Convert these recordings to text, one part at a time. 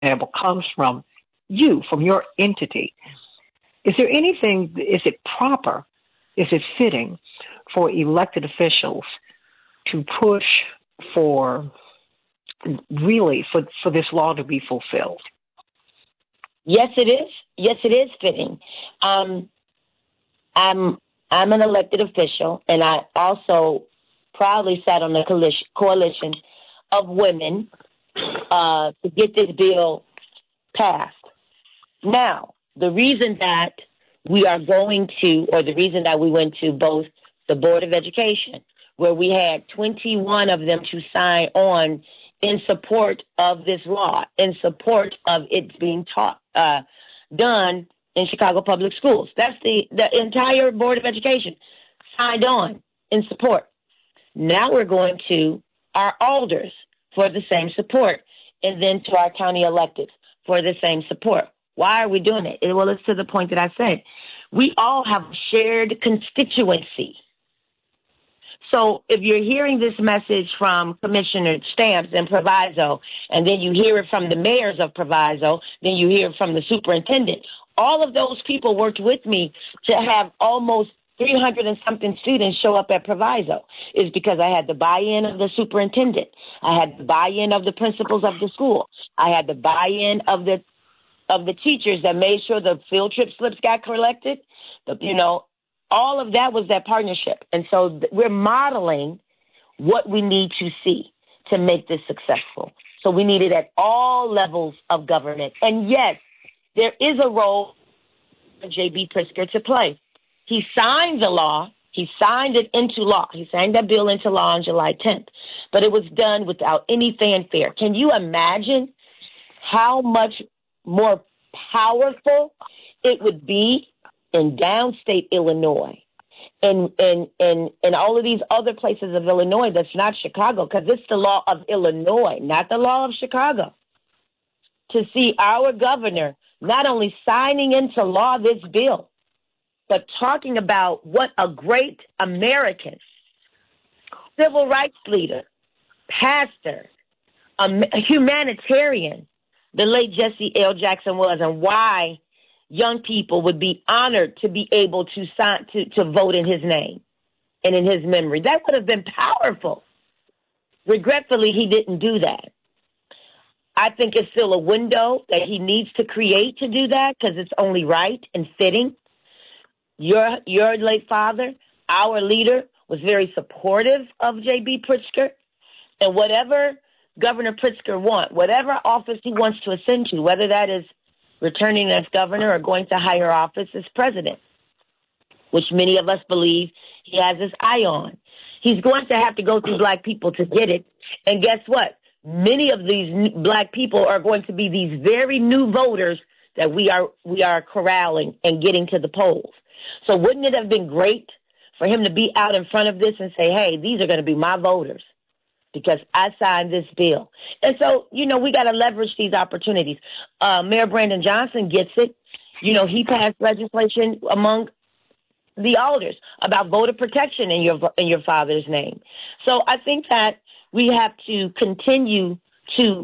example, comes from you, from your entity, is there anything, is it proper, is it fitting for elected officials to push for, really, for this law to be fulfilled? Yes, it is. Yes, it is fitting. I'm an elected official, and I also proudly sat on the coalition of women to get this bill passed. Now, the reason that we are going to, or the reason that we went to both the Board of Education, where we had 21 of them to sign on in support of this law, in support of it being done in Chicago Public Schools. That's the entire Board of Education signed on in support. Now we're going to our alders for the same support, and then to our county electeds for the same support. Why are we doing it? Well, it's to the point that I said. We all have a shared constituency. So if you're hearing this message from Commissioner Stamps and Proviso, and then you hear it from the mayors of Proviso, then you hear it from the superintendent, all of those people worked with me to have almost 300 and something students show up at Proviso. Is because I had the buy-in of the superintendent. I had the buy-in of the principals of the school. I had the buy-in of the teachers that made sure the field trip slips got collected. All of that was that partnership. And so we're modeling what we need to see to make this successful. So we need it at all levels of government. And yes, there is a role for J.B. Pritzker to play. He signed the law. He signed it into law. He signed that bill into law on July 10th. But it was done without any fanfare. Can you imagine how much more powerful it would be in downstate Illinois and all of these other places of Illinois that's not Chicago, because it's the law of Illinois, not the law of Chicago, to see our governor not only signing into law this bill, but talking about what a great American, civil rights leader, pastor, a humanitarian, the late Jesse L. Jackson was, and why young people would be honored to be able to sign to vote in his name and in his memory. That would have been powerful. Regretfully, he didn't do that. I think it's still a window that he needs to create to do that, because it's only right and fitting. Your late father, our leader, was very supportive of J.B. Pritzker, and whatever Governor Pritzker wants, whatever office he wants to ascend to, whether that is returning as governor or going to higher office as president, which many of us believe he has his eye on. He's going to have to go through black people to get it. And guess what? Many of these black people are going to be these very new voters that we are corralling and getting to the polls. So wouldn't it have been great for him to be out in front of this and say, hey, these are going to be my voters because I signed this bill. And so, we got to leverage these opportunities. Mayor Brandon Johnson gets it. He passed legislation among the alders about voter protection in your father's name. So I think that we have to continue to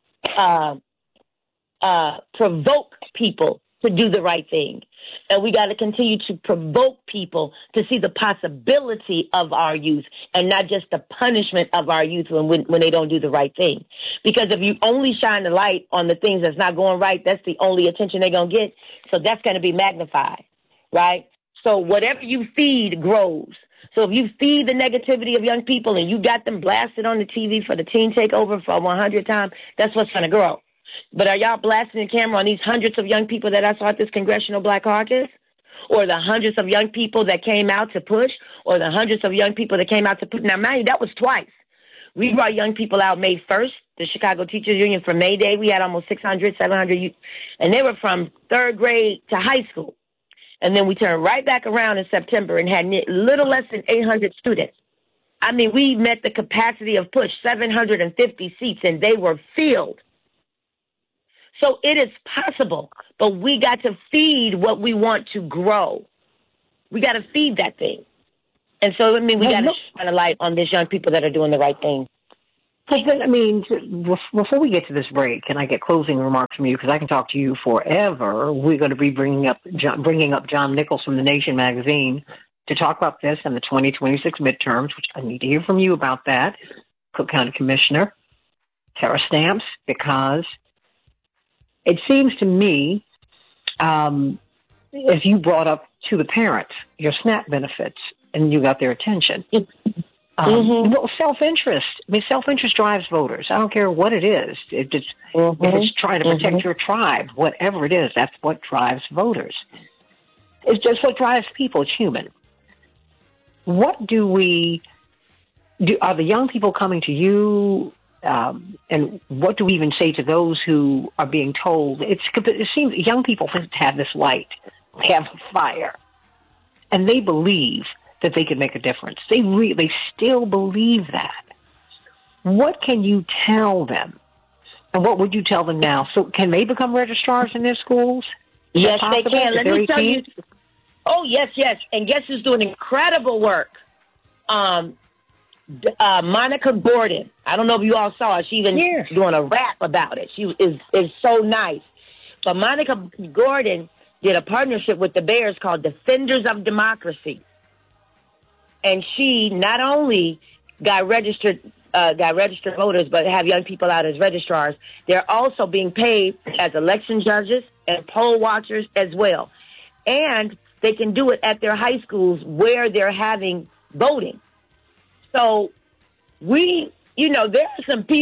provoke people to do the right thing. And we got to continue to provoke people to see the possibility of our youth and not just the punishment of our youth when they don't do the right thing. Because if you only shine the light on the things that's not going right, that's the only attention they're going to get. So that's going to be magnified, right? So whatever you feed grows. So if you feed the negativity of young people and you got them blasted on the TV for the teen takeover for 100 times, that's what's going to grow. But are y'all blasting the camera on these hundreds of young people that I saw at this Congressional Black Caucus? Or the hundreds of young people that came out to push? Or the hundreds of young people that came out to push? Now, mind you, that was twice. We brought young people out May 1st, the Chicago Teachers Union for May Day. We had almost 600, 700 youth, and they were from third grade to high school. And then we turned right back around in September and had little less than 800 students. I mean, we met the capacity of push, 750 seats, and they were filled. So it is possible, but we got to feed what we want to grow. We got to feed that thing. And so, we got to shine a light on these young people that are doing the right thing. But then, I mean, before we get to this break, can I get closing remarks from you? Because I can talk to you forever. We're going to be bringing up John Nichols from The Nation magazine to talk about this and the 2026 midterms, which I need to hear from you about that. Cook County Commissioner Tara Stamps, because it seems to me, as you brought up to the parents, your SNAP benefits, and you got their attention. Well, self-interest. I mean, self-interest drives voters. I don't care what it is. If it's trying to protect your tribe, whatever it is, that's what drives voters. It's just what drives people. It's human. What do we do? Are the young people coming to you? And what do we even say to those who are being told? It seems young people have this light. They have a fire. And they believe that they can make a difference. They still believe that. What can you tell them? And what would you tell them now? So can they become registrars in their schools? Yes, they can. Let me tell you. Oh, yes. And guess who's doing incredible work? Monica Gordon. I don't know if you all saw her. She's even doing a rap about it. She is so nice. But Monica Gordon did a partnership with the Bears called Defenders of Democracy. And she not only got registered voters, but have young people out as registrars. They're also being paid as election judges and poll watchers as well. And they can do it at their high schools where they're having voting. So there are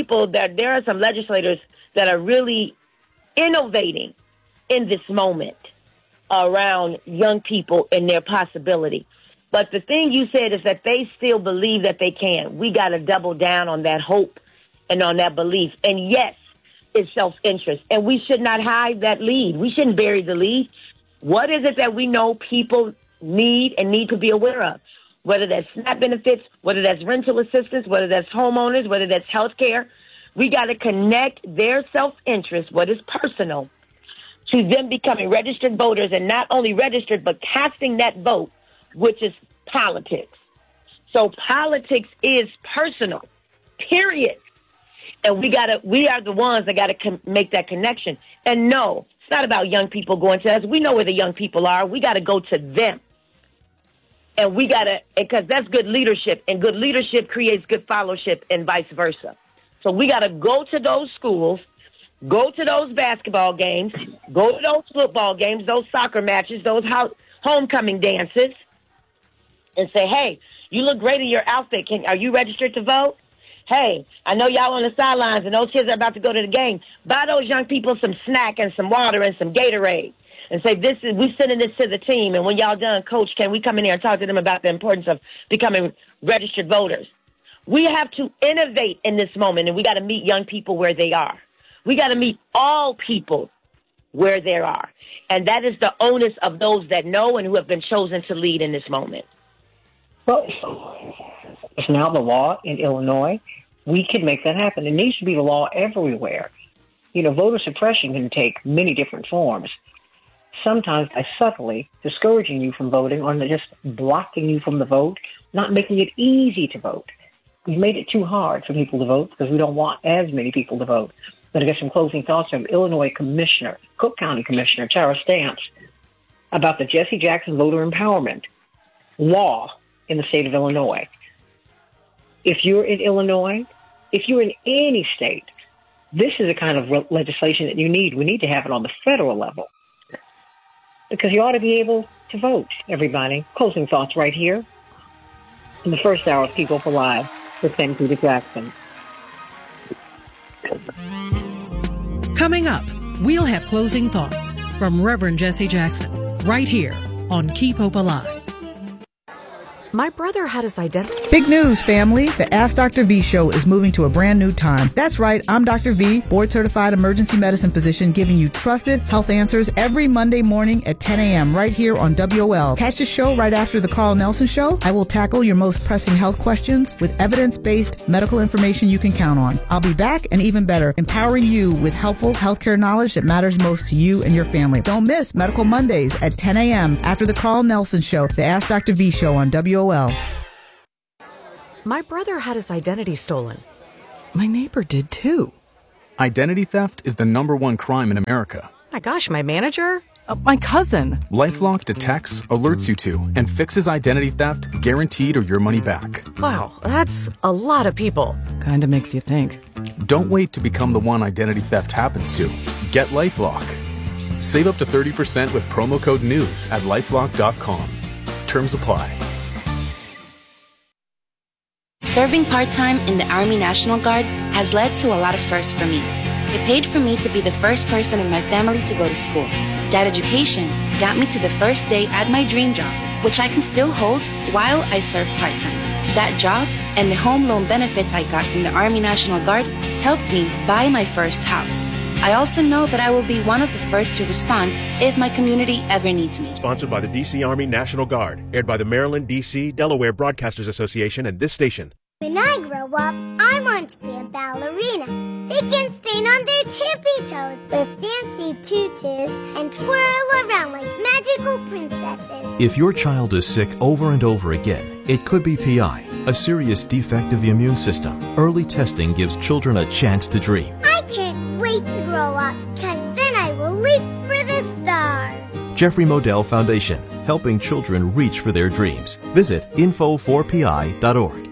some legislators that are really innovating in this moment around young people and their possibility. But the thing you said is that they still believe that they can. We got to double down on that hope and on that belief. And yes, it's self-interest. And we should not hide that lead. We shouldn't bury the lead. What is it that we know people need and need to be aware of? Whether that's SNAP benefits, whether that's rental assistance, whether that's homeowners, whether that's health care. We got to connect their self-interest, what is personal, to them becoming registered voters, and not only registered, but casting that vote, which is politics. So politics is personal, period. And we are the ones that got to make that connection. And no, it's not about young people going to us. We know where the young people are. We got to go to them. And we got to, because that's good leadership, and good leadership creates good fellowship and vice versa. So we got to go to those schools, go to those basketball games, go to those football games, those soccer matches, those homecoming dances, and say, hey, you look great in your outfit. Are you registered to vote? Hey, I know y'all on the sidelines and those kids are about to go to the game. Buy those young people some snack and some water and some Gatorade. And say, we sending this to the team. And when y'all done, coach, can we come in here and talk to them about the importance of becoming registered voters? We have to innovate in this moment, and we got to meet young people where they are. We got to meet all people where they are. And that is the onus of those that know and who have been chosen to lead in this moment. Well, it's now the law in Illinois. We can make that happen. It needs to be the law everywhere. Voter suppression can take many different forms. Sometimes by subtly discouraging you from voting, or just blocking you from the vote, not making it easy to vote. We've made it too hard for people to vote because we don't want as many people to vote. But I get some closing thoughts from Illinois Commissioner, Cook County Commissioner Tara Stamps, about the Jesse Jackson voter empowerment law in the state of Illinois. If you're in Illinois, if you're in any state, this is the kind of legislation that you need. We need to have it on the federal level, because you ought to be able to vote, everybody. Closing thoughts right here in the first hour of Keep Hope Alive with Ben Peter Jackson. Coming up, we'll have closing thoughts from Reverend Jesse Jackson right here on Keep Hope Alive. My brother had his identity. Big news, family. The Ask Dr. V show is moving to a brand new time. That's right. I'm Dr. V, board certified emergency medicine physician, giving you trusted health answers every Monday morning at 10 a.m. right here on WOL. Catch the show right after the Carl Nelson Show. I will tackle your most pressing health questions with evidence-based medical information you can count on. I'll be back, and even better, empowering you with helpful healthcare knowledge that matters most to you and your family. Don't miss Medical Mondays at 10 a.m. after the Carl Nelson Show, the Ask Dr. V show on WOL. My brother had his identity stolen. My neighbor did too. Identity theft is the #1 crime in America. My gosh, my manager? My cousin. LifeLock detects, alerts you to, and fixes identity theft guaranteed or your money back. Wow, that's a lot of people. Kinda makes you think. Don't wait to become the one identity theft happens to. Get LifeLock. Save up to 30% with promo code NEWS at LifeLock.com. Terms apply. Serving part-time in the Army National Guard has led to a lot of firsts for me. It paid for me to be the first person in my family to go to school. That education got me to the first day at my dream job, which I can still hold while I serve part-time. That job and the home loan benefits I got from the Army National Guard helped me buy my first house. I also know that I will be one of the first to respond if my community ever needs me. Sponsored by the D.C. Army National Guard, aired by the Maryland, D.C., Delaware Broadcasters Association and this station. When I grow up, I want to be a ballerina. They can stand on their tippy toes with fancy tutus and twirl around like magical princesses. If your child is sick over and over again, it could be PI, a serious defect of the immune system. Early testing gives children a chance to dream. I can't wait to grow up, because then I will leap for the stars. Jeffrey Modell Foundation, helping children reach for their dreams. Visit info4pi.org.